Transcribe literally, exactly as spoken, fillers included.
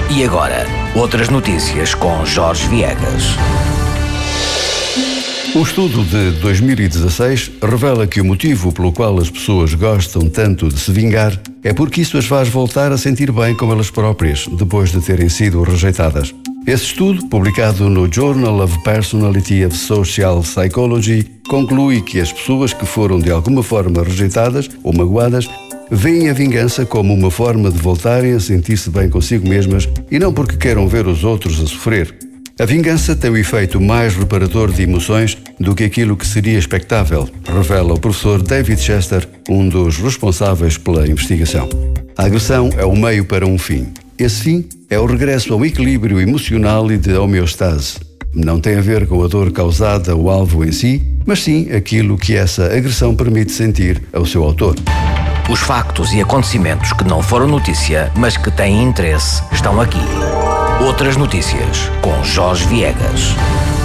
E agora, outras notícias com Jorge Viegas. Um estudo de dois mil e dezasseis revela que o motivo pelo qual as pessoas gostam tanto de se vingar é porque isso as faz voltar a sentir bem com elas próprias, depois de terem sido rejeitadas. Esse estudo, publicado no Journal of Personality of Social Psychology, conclui que as pessoas que foram de alguma forma rejeitadas ou magoadas veem a vingança como uma forma de voltarem a sentir-se bem consigo mesmas e não porque queiram ver os outros a sofrer. A vingança tem o efeito mais reparador de emoções do que aquilo que seria expectável, revela o professor David Chester, um dos responsáveis pela investigação. A agressão é o meio para um fim. Esse fim é o regresso ao equilíbrio emocional e de homeostase. Não tem a ver com a dor causada ao alvo em si, mas sim aquilo que essa agressão permite sentir ao seu autor. Os factos e acontecimentos que não foram notícia, mas que têm interesse, estão aqui. Outras notícias com Jorge Viegas.